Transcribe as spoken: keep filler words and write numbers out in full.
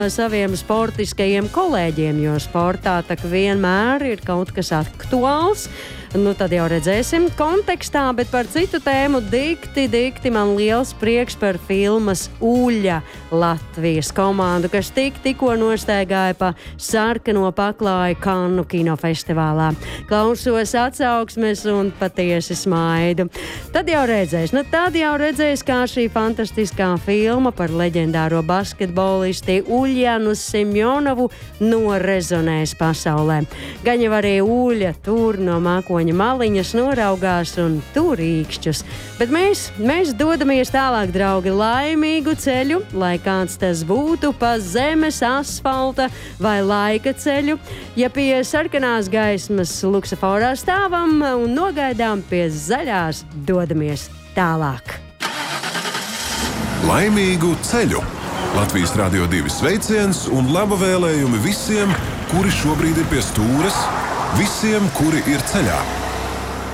saviem sportiskajiem kolēģiem, jo sportā tak vienmēr ir kaut kas aktuāls. Nu, tad jau redzēsim kontekstā, bet par citu tēmu dikti, dikti man liels prieks par filmas Uļa Latvijas komandu, kas tik tikko nostaigāja pa sarkano paklāju Kannu kinofestivālā. Klausos atsauksmes un patiesi smaidu. Tad jau redzēs, nu tad jau redzēs, kā šī fantastiskā filma par leģendāro basketbolisti Uļjanu Semjonovu norezonēs pasaulē. Gan jau arī Uļa tur no mākoņa maliņas noraugās un tur īkšķus. Bet mēs, mēs dodamies tālāk, draugi, laimīgu ceļu, lai kāds tas būtu, pa zemes, asfalta vai laika ceļu. Ja pie sarkanās gaismas luksaforā stāvam un nogaidām pie zaļās, dodamies tālāk. Laimīgu ceļu! Latvijas Radio divi sveiciens un laba vēlējumi visiem, kuri šobrīd ir pie stūres, visiem, kuri ir ceļā.